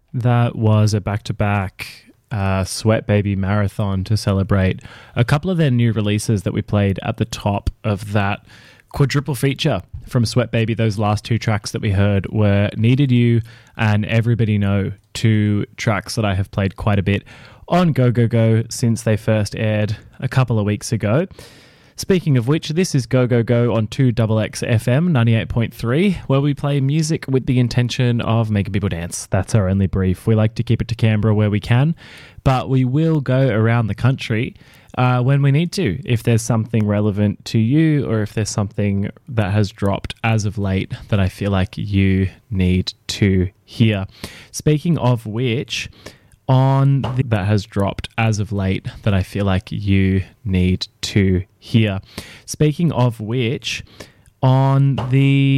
That was a back-to-back Sweat Baby marathon to celebrate a couple of their new releases that we played at the top of that quadruple feature from Sweat Baby. Those last two tracks that we heard were Needed You and Everybody Know, two tracks that I have played quite a bit on Go Go Go since they first aired a couple of weeks ago. Speaking of which, this is Go Go Go on 2XX FM 98.3, where we play music with the intention of making people dance. That's our only brief. We like to keep it to Canberra where we can, but we will go around the country when we need to, if there's something relevant to you or if there's something that has dropped as of late that I feel like you need to hear. Speaking of which, that has dropped as of late that I feel like you need to hear. Speaking of which, on the